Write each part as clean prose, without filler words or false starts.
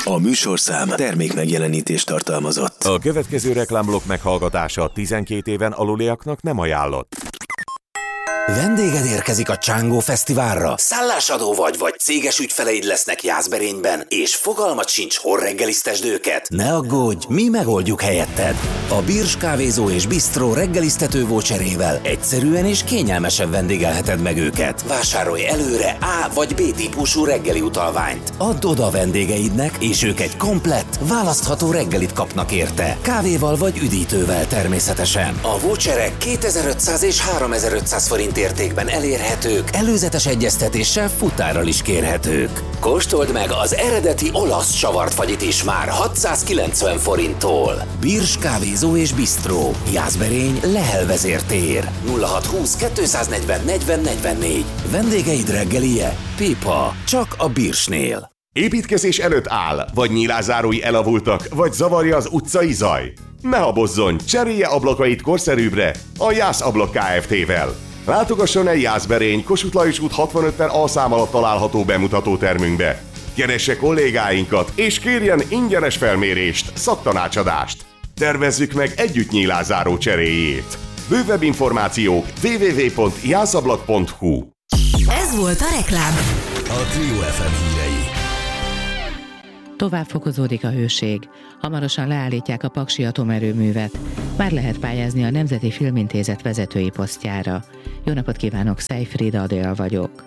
A műsorszám termék megjelenítést tartalmazott. A következő reklámblokk meghallgatása 12 éven aluliaknak nem ajánlott. Vendéged érkezik a Csángó Fesztiválra? Szállásadó vagy céges ügyfeleid lesznek Jászberényben, és fogalmat sincs, hol reggeliztesd őket? Ne aggódj, mi megoldjuk helyetted! A Birs kávézó és bistró reggeliztető voucherével egyszerűen és kényelmesen vendégelheted meg őket. Vásárolj előre A vagy B típusú reggeli utalványt. Add oda vendégeidnek, és ők egy komplett, választható reggelit kapnak érte. Kávéval vagy üdítővel természetesen. A voucherek 2500 és 3500 forint értékben elérhetők, előzetes egyeztetéssel futárral is kérhetők. Kóstold meg az eredeti olasz savart fagyit is már 690 forinttól. Birs kávézó és bistró. Jászberény, Lehel vezértér. 0620 240 40 44. Vendégeid reggelije? Pipa. Csak a Birsnél. Építkezés előtt áll, vagy nyílászárói elavultak, vagy zavarja az utcai zaj? Ne habozzon, cserélje ablakait korszerűbbre a Jász Ablak Kft-vel. Látogasson el Jászberény, Kossuth Lajos út 65-en A szám alatt található bemutatótermünkbe. Keresse kollégáinkat, és kérjen ingyenes felmérést, szaktanácsadást. Tervezzük meg együtt nyílászáró cseréjét. Bővebb információk www.jászablak.hu. Ez volt a reklám. A Trio FM hírei. Tovább fokozódik a hőség. Hamarosan leállítják a paksi atomerőművet. Már lehet pályázni a Nemzeti Filmintézet vezetői posztjára. Jó napot kívánok, Szejfried Adél vagyok.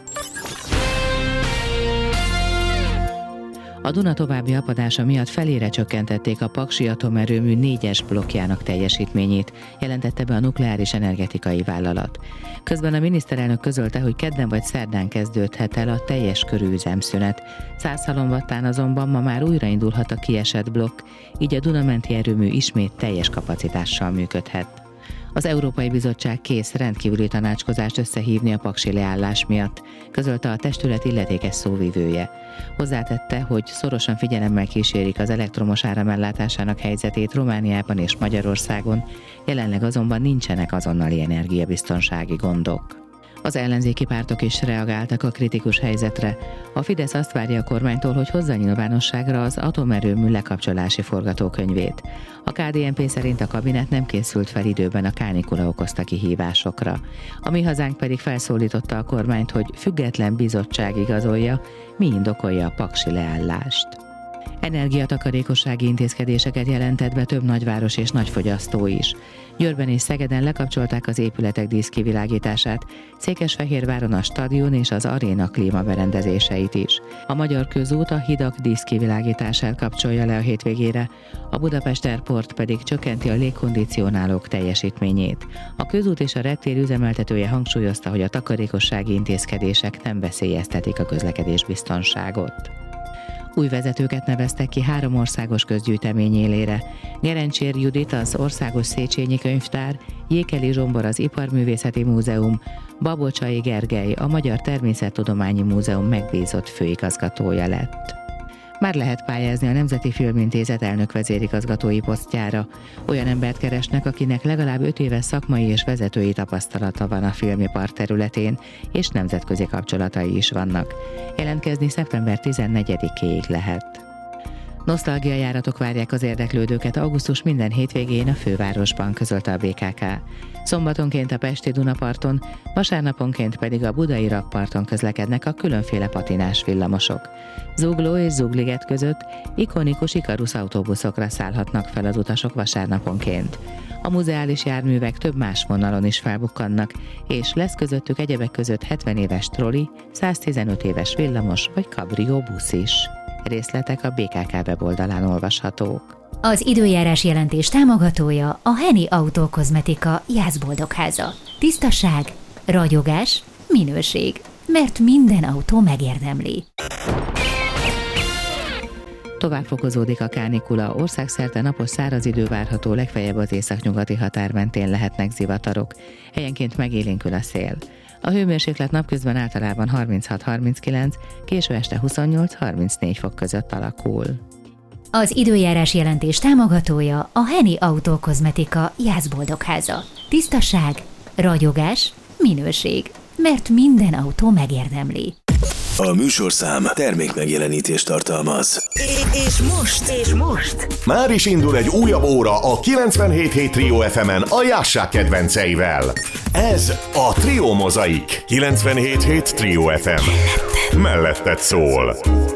A Duna további apadása miatt felére csökkentették a paksi atomerőmű 4-es blokkjának teljesítményét, jelentette be a Nukleáris Energetikai Vállalat. Közben a miniszterelnök közölte, hogy kedden vagy szerdán kezdődhet el a teljes körű üzemszünet. 100 halomwattán azonban ma már újraindulhat a kiesett blokk, így a Duna-menti erőmű ismét teljes kapacitással működhet. Az Európai Bizottság kész rendkívüli tanácskozást összehívni a paksi leállás miatt, közölte a testület illetékes szóvivője. Hozzátette, hogy szorosan figyelemmel kísérik az elektromos áram ellátásának helyzetét Romániában és Magyarországon, jelenleg azonban nincsenek azonnali energiabiztonsági gondok. Az ellenzéki pártok is reagáltak a kritikus helyzetre. A Fidesz azt várja a kormánytól, hogy hozza nyilvánosságra az atomerőmű lekapcsolási forgatókönyvét. A KDNP szerint a kabinet nem készült fel időben a kánikula okozta kihívásokra. A Mi Hazánk pedig felszólította a kormányt, hogy független bizottság igazolja, mi indokolja a paksi leállást. Energiatakarékossági intézkedéseket jelentett be több nagyváros és nagyfogyasztó is. Győrben és Szegeden lekapcsolták az épületek díszkivilágítását, Székesfehérváron a stadion és az aréna klímaberendezéseit is. A Magyar Közút a hidak díszkivilágítását kapcsolja le a hétvégére, a Budapest Airport pedig csökkenti a légkondicionálók teljesítményét. A közút és a reptér üzemeltetője hangsúlyozta, hogy a takarékossági intézkedések nem veszélyeztetik a közlekedésbiztonságot. Új vezetőket neveztek ki 3 országos közgyűjtemény élére. Gerencsér Judit az Országos Széchenyi Könyvtár, Jékeli Zsombor az Iparművészeti Múzeum, Babocsai Gergely a Magyar Természettudományi Múzeum megbízott főigazgatója lett. Már lehet pályázni a Nemzeti Filmintézet elnök-vezérigazgatói posztjára. Olyan embert keresnek, akinek legalább 5 éves szakmai és vezetői tapasztalata van a filmipar területén, és nemzetközi kapcsolatai is vannak. Jelentkezni szeptember 14-éig lehet. Nosztalgiajáratok várják az érdeklődőket augusztus minden hétvégén a fővárosban, közölte a BKK. Szombatonként a pesti Dunaparton, vasárnaponként pedig a budai rakparton közlekednek a különféle patinás villamosok. Zugló és Zugliget között ikonikus Ikarus autóbuszokra szállhatnak fel az utasok vasárnaponként. A muzeális járművek több más vonalon is felbukkannak, és lesz közöttük egyebek között 70 éves troli, 115 éves villamos vagy kabrió busz is. Részletek a BKK weboldalán olvashatók. Az időjárás jelentés támogatója a Henny Autókozmetika Jászboldogháza. Tisztaság, ragyogás, minőség, mert minden autó megérdemli. Tovább fokozódik a kánikula, országszerte napos száraz idő várható, legfeljebb az északnyugati határ mentén lehetnek zivatarok. Helyenként megélénkül a szél. A hőmérséklet napközben általában 36-39, késő este 28-34 fok között alakul. Az időjárás jelentés támogatója a Henny Autókozmetika Jászboldogháza. Tisztaság, ragyogás, minőség, mert minden autó megérdemli. A műsorszám termék megjelenítést tartalmaz. És most Már is indul egy újabb óra a 97.7 Trio FM-en a Jásság kedvenceivel. Ez a Trio Mozaik. 97.7 Trio FM. Melletted szól.